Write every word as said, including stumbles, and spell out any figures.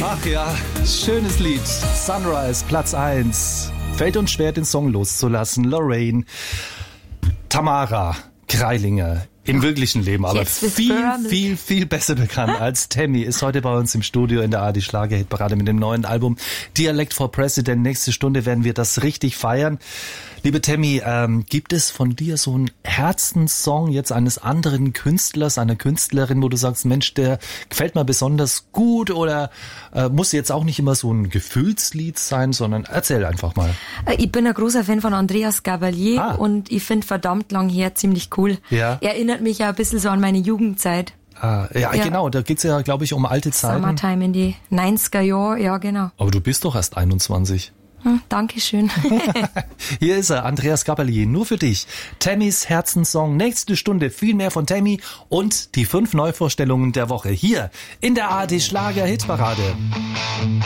Ach ja, schönes Lied. Sunrise, Platz eins. Fällt uns schwer, den Song loszulassen. Lorraine, Tamara Greilinger. Im wirklichen Leben, aber viel, viel, viel besser bekannt als Tammy, ist heute bei uns im Studio in der A R D Schlager-Hitparade mit dem neuen Album Dialect for President. Nächste Stunde werden wir das richtig feiern. Liebe Tammy, ähm, gibt es von dir so einen Herzenssong jetzt eines anderen Künstlers, einer Künstlerin, wo du sagst, Mensch, der gefällt mir besonders gut, oder äh, muss jetzt auch nicht immer so ein Gefühlslied sein, sondern erzähl einfach mal. Ich bin ein großer Fan von Andreas Gabalier ah. und ich finde verdammt lang her ziemlich cool. Ja. Erinnert mich ja ein bisschen so an meine Jugendzeit. Ah, ja, ja, genau, da geht's ja, glaube ich, um alte Zeiten. Summertime in die neunziger Jahre, ja genau. Aber du bist doch erst einundzwanzig. Hm, Dankeschön. Hier ist er, Andreas Gabalier, nur für dich. Tammys Herzenssong, nächste Stunde viel mehr von Tammy und die fünf Neuvorstellungen der Woche hier in der A R D Schlager-Hitparade.